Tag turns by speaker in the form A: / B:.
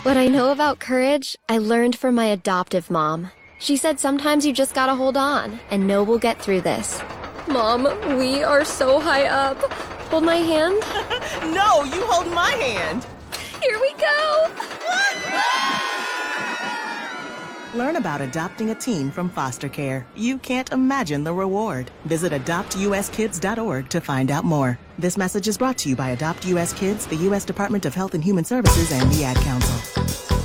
A: What I know about courage, I learned from my adoptive mom. She said sometimes you just gotta hold on and know we'll get through this. Mom, we are so high up. Hold my hand.
B: No, you hold my hand.
A: Here we go.
B: Learn about adopting a teen from foster care. You can't imagine the reward. Visit adoptuskids.org to find out more. This message is brought to you by Adopt US Kids, the U.S. Department of Health and Human Services, and the Ad Council.